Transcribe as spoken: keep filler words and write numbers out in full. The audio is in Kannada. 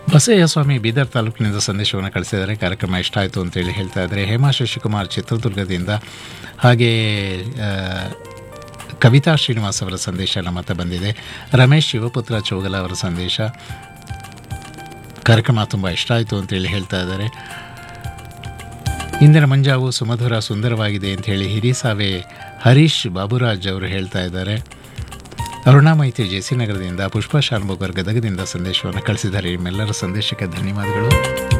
ಬಸಯ್ಯ ಸ್ವಾಮಿ ಬೀದರ್ ತಾಲೂಕಿನಿಂದ ಸಂದೇಶವನ್ನು ಕಳಿಸಿದ್ದಾರೆ. ಕಾರ್ಯಕ್ರಮ ಇಷ್ಟ ಆಯಿತು ಅಂತೇಳಿ ಹೇಳ್ತಾ ಇದ್ದಾರೆ. ಹೇಮಾ ಶಶಿಕುಮಾರ್ ಚಿತ್ರದುರ್ಗದಿಂದ, ಹಾಗೆ ಕವಿತಾ ಶ್ರೀನಿವಾಸ್ ಅವರ ಸಂದೇಶ ನಮ್ಮ ಹತ್ರ ಬಂದಿದೆ. ರಮೇಶ್ ಶಿವಪುತ್ರ ಚೌಗಲ ಅವರ ಸಂದೇಶ, ಕಾರ್ಯಕ್ರಮ ತುಂಬ ಇಷ್ಟ ಆಯಿತು ಅಂತೇಳಿ ಹೇಳ್ತಾ ಇದ್ದಾರೆ. ಇಂದಿನ ಮಂಜಾವು ಸುಮಧುರ ಸುಂದರವಾಗಿದೆ ಅಂಥೇಳಿ ಹಿರಿಸಾವೆ ಹರೀಶ್ ಬಾಬುರಾಜ್ ಅವರು ಹೇಳ್ತಾ ಇದ್ದಾರೆ. ಅರುಣಾ ಮೈತ್ರಿ ಜೆಸಿ ನಗರದಿಂದ, ಪುಷ್ಪ ಶಾನ್ಭೋಗರ್ ಗದಗದಿಂದ ಸಂದೇಶವನ್ನು ಕಳಿಸಿದ್ದಾರೆ. ನಿಮ್ಮೆಲ್ಲರ ಸಂದೇಶಕ್ಕೆ ಧನ್ಯವಾದಗಳು.